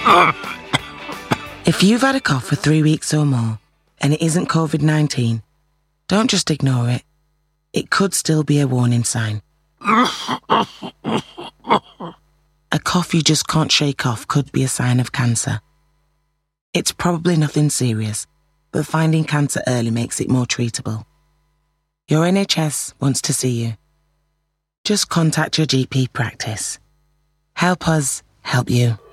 If you've had a cough for 3 weeks or more and it isn't COVID-19, don't just ignore it. It could still be a warning sign. A cough you just can't shake off could be a sign of cancer. It's probably nothing serious, but finding cancer early makes it more treatable. Your NHS wants to see you. Just contact your GP practice. Help us help you.